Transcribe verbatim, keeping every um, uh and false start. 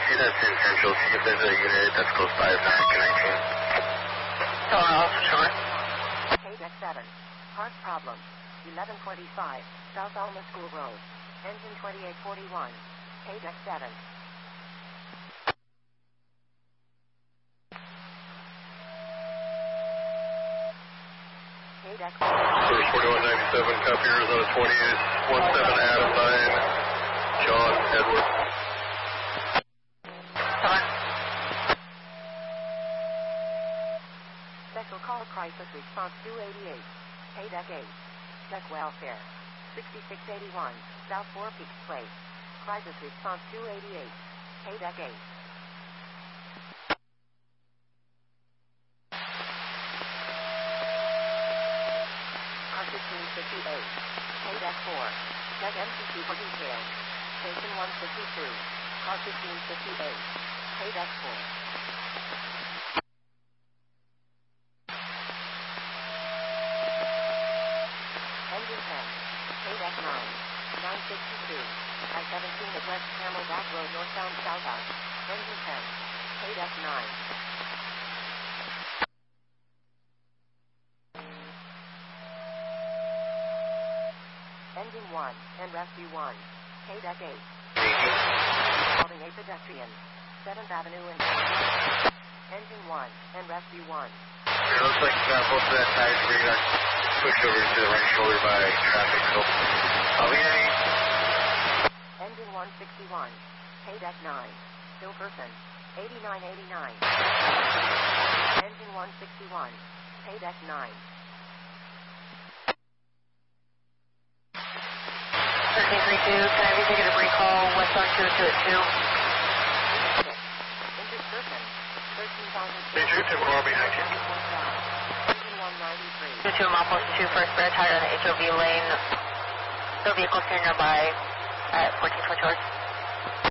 see that in Central. See if there's a unit that's close by of nine nineteen. Solar Alpha, sure. K D E C seven. Parts problem. eleven twenty-five. South Alma School Road. Engine twenty-eight forty-one. K D E C seven. K D E C First forty-one ninety-seven, copy Arizona twenty-eight one seven Adam nine, John Edward. Solar. Special Call Crisis Response two eighty-eight. K D E C eight. Deck Welfare. sixty-six eighty-one. South Four Peaks Place. Crisis Response two eighty-eight. K D E C eight. Car fifteen fifty-eight. K D E C four. Check M C C for details. Station one fifty-two. Car fifteen fifty-eight. K D E C four. Engine ten. K D E C nine. nine sixty-two. I seventeen at West Camelback Road northbound southbound. Engine ten. K D E C nine. Engine one and Rescue one. K D E C eight. Holding a pedestrian. seventh Avenue and Engine one and Rescue one. It looks like uh, both of that tires we got pushed over to the right shoulder by traffic, so I'll be ready. Engine one sixty-one. K D E C nine. Still person. eighty-nine eighty-nine. Engine one sixty-one. K D E C nine. thirteen thirty-two, can I have executive recall westbound two two two? Injured person. thirteen thousand. Injured, Tim Corby, Engine one ninety-three. two two Mile two, first spare tire on the H O V lane. No vehicles here nearby at fourteen twenty-four.